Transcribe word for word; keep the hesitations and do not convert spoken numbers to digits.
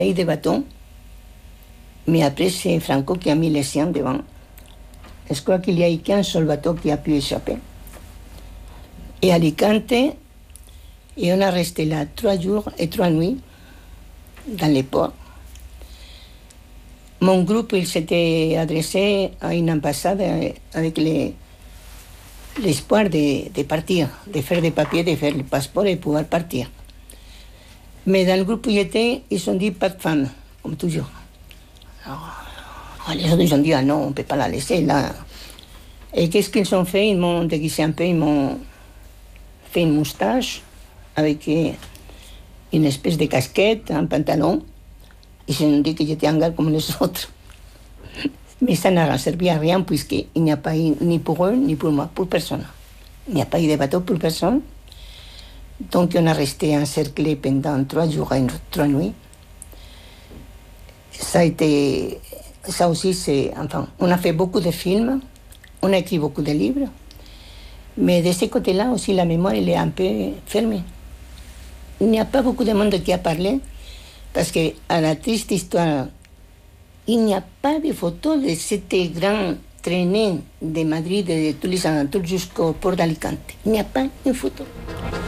eu des bâtons, mais après c'est Franco qui a mis les siens devant. Je crois qu'il y a eu qu'un seul bateau qui a pu échapper. Et à Alicante, et on a resté là trois jours et trois nuits dans les ports. Mon groupe, il s'était adressé à une ambassade avec les, l'espoir de, de partir, de faire des papiers, de faire le passeport et pouvoir partir. Mais dans le groupe où j'étais, ils ont dit pas de femme, comme toujours. Alors, les autres, ils ont dit, ah non, on ne peut pas la laisser là. Et qu'est-ce qu'ils ont fait? Ils m'ont déguisé un peu, ils m'ont fait une moustache avec une espèce de casquette, un pantalon. Ils ont dit que j'étais un gars comme les autres. Mais ça n'a servi à rien puisqu'il n'y a pas eu ni pour eux, ni pour moi, pour personne. Il n'y a pas eu de bateau pour personne. Donc on a resté encerclé pendant trois jours et trois nuits. Ça a été... Ça aussi, c'est... Enfin, on a fait beaucoup de films, on a écrit beaucoup de livres, mais de ce côté-là aussi, la mémoire, elle est un peu fermée. Il n'y a pas beaucoup de monde qui a parlé, parce que, à la triste histoire, il n'y a pas de photos de cette grande traînée de Madrid et de tous les alentours jusqu'au port d'Alicante. Il n'y a pas une photo.